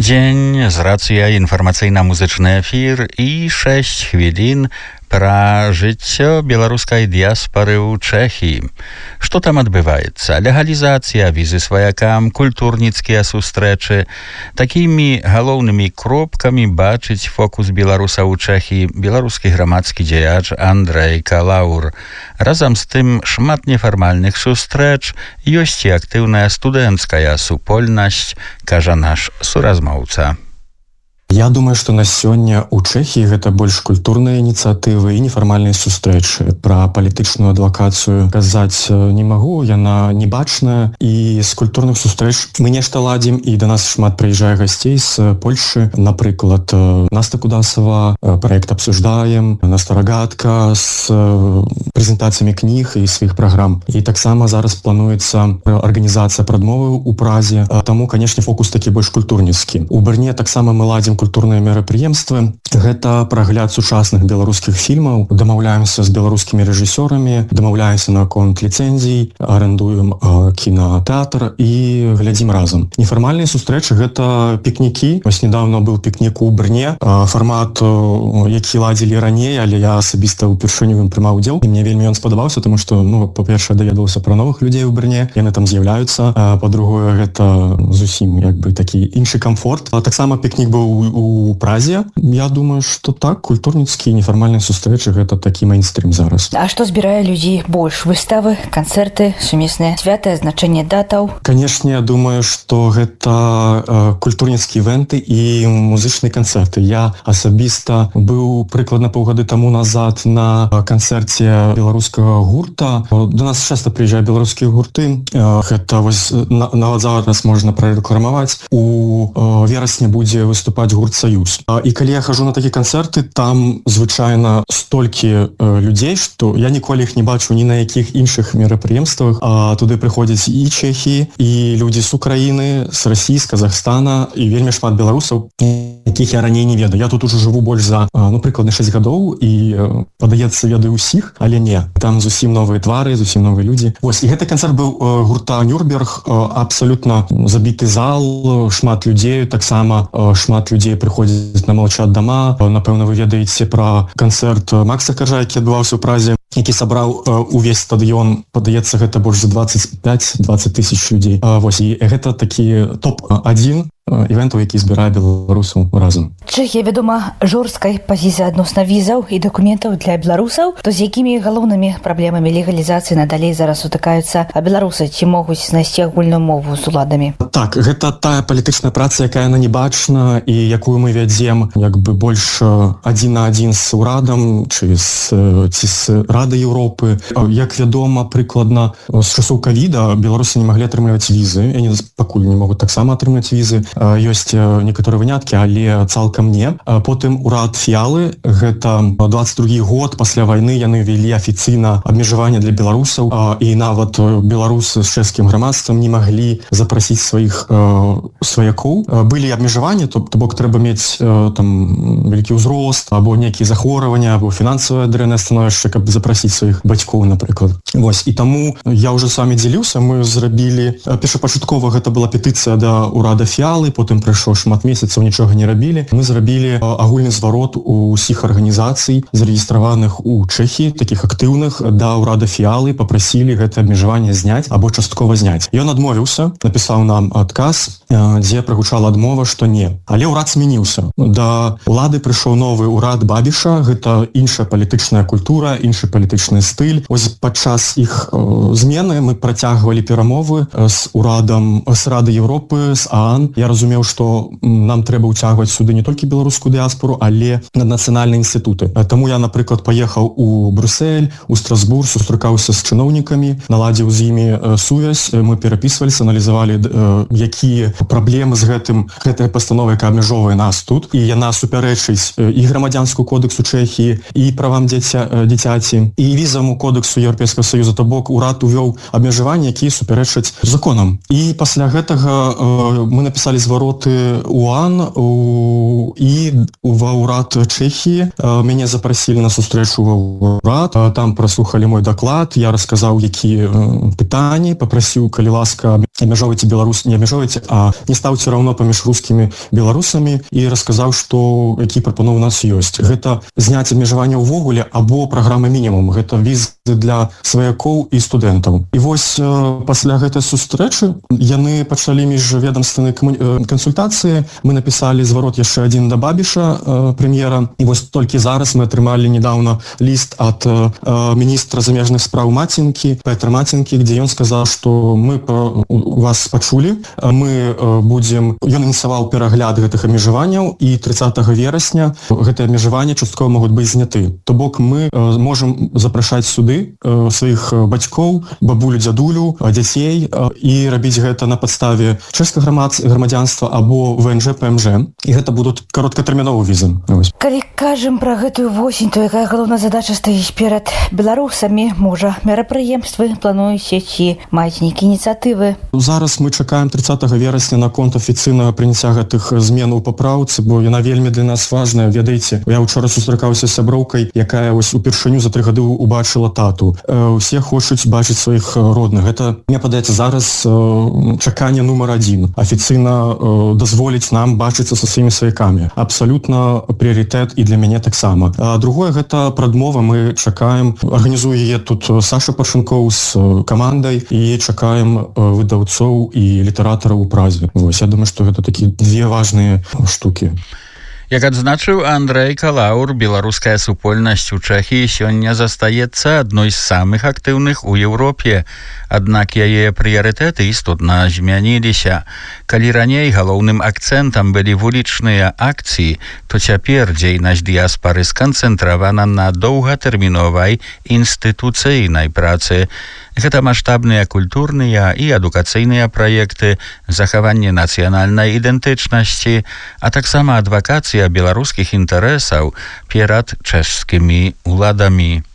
Дзень з рацыя інфармацыйна-музычны эфір і 6 хвілін пра жыццё беларускай дыяспары ў Чэхіі. Што там адбываецца? Легалізацыя, візы сваякам, культурніцкія сустрэчы. Такімі галоўнымі кропкамі бачыць фокус беларуса ў Чэхіі беларускі грамадскі дзеяч Андрэй Калаур. Разам з тым шмат нефармальных сустрэч, ёсць і актыўная студэнцкая супольнасць, кажа наш суразмоўца. Я думаю, што на сёння ў Чэхіі гэта больш культурныя ініцыятывы і нефармальныя сустрэчы. Пра палітычную адвакацыю казаць не магу, яна не бачная. І з культурных сустрэч мы нешта ладзім, і да нас шмат прыязджае гасцей з Польшы. Напрыклад, Наста Кудасава, праект «Абсуждаем», Наста Рагатка з прэзентацыямі кніг і сваіх праграм. І таксама зараз плануецца арганізацыя прадмовы ў Празе. Таму, канешне, фокус такі больш культурніцкі. У Брне таксама мы ладзім культурныя мерапрыемствы. Гэта прагляд сучасных беларускіх фільмаў. Дамаўляемся з беларускімі рэжысёрамі, дамаўляемся наконт ліцэнзій, арендуем кінотэатр і глядзім разам. Нефармальныя сустрэчы — гэта пікнікі. Вось недавно быў пікнік у Брне. Фармат, які ладзілі раней, але я асабіста ўпершыню прымаў удзел. І мне вельмі ён спадабаўся, тому што, па-першае, даведаўся пра новых людзей у Брне. Яны там з'яўляюцца. Па-другое, гэта зусім такі іншы камфорт. Таксама пікнік быў у Празе. Я думаю, што так, культурніцкія нефармальныя сустрэчы — гэта такі мейнстрим зараз. А што збірае людзей больш? Выставы, канцэрты, сумеснае святае значэнне датаў? Канешне, я думаю, што гэта культурніцкія івенты і музычныя канцэрты. Я асабіста быў прыкладна паўгады таму назад на канцэрце беларускага гурта. Да нас часта прыязджаюць беларускія гурты. Гэта вось нават зараз можна прарэкламаваць. У верасні будзе выступаць гурт «Саюз». І калі я хожу на такія канцэрты, там звычайна столькі людзей, што я ніколі іх не бачу ні на якіх іншых мерапрыемствах. Туды прыходзяць і чэхі, і людзі з Украіны, з Расіі, з Казахстана, і вельмі шмат беларусаў, якіх я раней не ведаю. Я тут ужо жыву больш за, прыкладна 6 гадоў, і, падаецца, ведаю ўсіх, але не. Там зусім новыя твары, зусім новыя людзі. Вось, і гэты канцэрт быў гурта «Нюрнберг», абсалютна забіты зал, шмат людзей, таксама шмат людзей прыходзяць на «Молчат дома». Напэўна, вы ведаеце пра канцэрт Макса Каржа, які адбываўся ў Празе, які сабраў увесь стадыён, падаецца, гэта больш за 25-20 тысяч людзей. Вось, і гэта такі топ-1 івентаў, які збірае беларусаў разам. Чэхія вядома жорсткай пазіцыяй адносна візаў і дакументаў для беларусаў. То з якімі галоўнымі праблемамі легалізацыі надалей зараз сутыкаюцца беларусы? Ці могуць знайсці агульную мову з уладамі? Так, гэта тая палітычная праца, якая на не бачна і якую мы вядзем больш адзін на адзін з урадам ці з Рады Еўропы. Як вядома, прыкладна з часоў ковіда беларусы не маглі атрымліваць візы. Яны пакуль не могуць таксама атрымаць візы. Ёсць некаторыя выняткі, але цалкам не. Потым урад Фіялы, гэта 22 год пасля вайны, яны ввялі афіцыйна абмежаванне для беларусаў, і нават беларусы з чэшскім грамадствам не маглі запрасіць сваіх сваякоў. Былі абмежаванні, то бок трэба мець вялікі ўзрост, або нейкія захворванні, або фінансавае дрэннае становішча, каб запрасіць сваіх бацькоў, напрыклад. Вось, і таму я ўжо з вамі дзяліўся, мы зрабілі, першапачаткова гэта была петыцыя да урада Фіялы, потым прайшло шмат месяцаў, нічога не рабілі. Мы зрабілі агульны зварот усіх арганізацый, зарэгістраваных у Чэхіі, такіх актыўных, да ўрада Фіялы, папрасілі гэта абмежаванне зняць або часткова зняць. Ён адмовіўся, напісаў нам адказ, дзе прагучала адмова, што не. Але ўрад змяніўся. Да ўлады прыйшоў новы ўрад Бабіша, гэта іншая палітычная культура, іншы палітычны стыль. Ось падчас іх змены мы працягвалі перамовы з урадам, з Рады Еўропы, з ААН. Я разумеў, што нам трэба ўцягваць сюды не толькі беларускую дыяспору, але наднацыянальныя інстытуты. Таму я, напрыклад, паехаў у Брюссель, у Страсбург, сустракаўся з чыноўнікамі, наладзіў з імі сувязь, мы перапісваліся, аналізавалі, якія праблемы з гэтай пастановай, якая абмяжоўвае нас тут. І яна супярэчыць і грамадзянскую кодексу Чэхіі, і правам дзіцяці, і візаваму кодексу Еўрапейскага Саюза. То бок урад увёў абмежаванні, якія супярэчаць законам. І пасля гэтага мы напісалі звароты УАН і ва ўрад Чэхіі. Мяне запрасілі на сустрэчу ва ўрад. Там праслухалі мой даклад, я расказаў, якія пытанні, папрасіў, калі ласка, абмяжоўвайце беларус, не абмяжоўвайце, а не стаўце раўно паміж рускімі беларусамі, і расказаў, што які прапановы у нас ёсць. Гэта зняць абмежаванне ўвогуле або праграма мінімум. Гэта візы для сваякоў і студэнтаў. І вось пасля гэтай сустрэчы яны пачалі міжведамственныя кансультацыі. Мы напісалі зварот яшчэ адзін да Бабіша, прэм'ера. І вось толькі зараз мы атрымалі недавно ліст ад міністра замежных спраў Мацінкі, Петра Мацінкі, дзе ён сказаў, што мы вас пачулі, мы будзем... Ён ініцыяваў перагляд гэтых абмежаванняў, і 30 верасня гэтыя абмежаванні часткова могуць быць зняты. То бок мы можам запрашаць сюды сваіх бацькоў, бабулю, дзядулю, дзяцей і рабіць гэта на падставе чэшскага грамадзянства або ВНЖ, ПМЖ. І гэта будуць кароткатэрміновыя візы. Калі кажам пра гэтую восень, то якая галоўная задача стаіць перад беларусамі? Можа, мерапрыемствы плануеце ці маеце нейкія ініцыятывы? Зараз мы чакаем 30 верасня наконт афіцыйнага прыняцця гэтых зменаў папраўцы, бо яна вельмі для нас важная. Ведаеце, я ўчора сустракаўся з сяброўкай, якая вось упершыню за 3 гады убачыла тату. Усе хочуць бачыць сваіх родных. Гэта, мне падаецца, зараз чаканне нумар 1. Афіцыйна дазволіць нам бачыцца са сваімі сваякамі. Абсалютна прыярытэт і для мяне таксама. Другое, гэта прадмова. Мы чакаем, арганізуе яе тут Саша Пашынкоў з камандай, і чакаем выдаўцоў і літаратараў у Празе. Вось, я думаю, што гэта такія две важныя штукі. Як адзначыў Андрэй Калаур, беларуская супольнасць у Чэхіі сёння застаецца адной з самых актыўных у Еўропе. Аднак яе прыярытэты істотна змяніліся. Калі раней галоўным акцэнтам былі вулічныя акцыі, то цяпер дзейнасць дыяспары сканцэнтравана на доўгатэрміновай інстытуцыйнай працы. Гэта маштабныя культурныя і адукацыйныя праекты, захаванне нацыянальнай ідэнтычнасці, а таксама адвакацыя беларускіх інтарэсаў перад чэшскімі ўладамі.